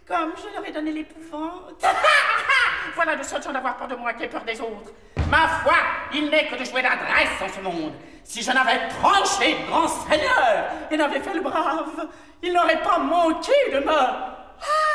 comme je leur ai donné l'épouvante. Voilà de sorte j'en avoir peur de moi qui ai peur des autres. Ma foi, il n'est que de jouer d'adresse en ce monde. Si je n'avais tranché, grand seigneur, et n'avais fait le brave, il n'aurait pas manqué de me...